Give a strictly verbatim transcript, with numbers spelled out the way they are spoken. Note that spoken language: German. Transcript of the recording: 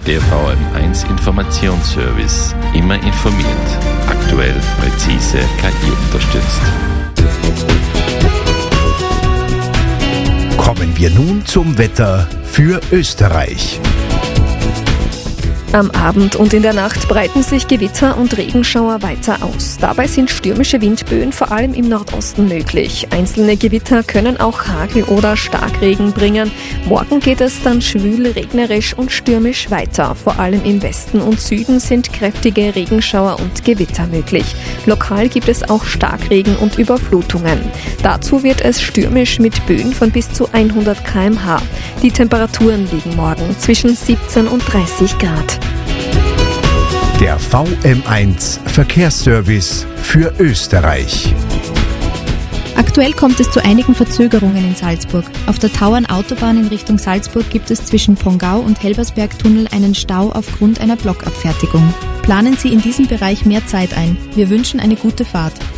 Der V M eins Informationsservice. Immer informiert. Aktuell, präzise, K I unterstützt. Kommen wir nun zum Wetter für Österreich. Am Abend und in der Nacht breiten sich Gewitter und Regenschauer weiter aus. Dabei sind stürmische Windböen vor allem im Nordosten möglich. Einzelne Gewitter können auch Hagel oder Starkregen bringen. Morgen geht es dann schwül, regnerisch und stürmisch weiter. Vor allem im Westen und Süden sind kräftige Regenschauer und Gewitter möglich. Lokal gibt es auch Starkregen und Überflutungen. Dazu wird es stürmisch mit Böen von bis zu hundert Kilometer pro Stunde. Die Temperaturen liegen morgen zwischen siebzehn und dreißig Grad. Der V M eins Verkehrsservice für Österreich. Aktuell kommt es zu einigen Verzögerungen in Salzburg. Auf der Tauernautobahn in Richtung Salzburg gibt es zwischen Pongau und Helbersbergtunnel einen Stau aufgrund einer Blockabfertigung. Planen Sie in diesem Bereich mehr Zeit ein. Wir wünschen eine gute Fahrt.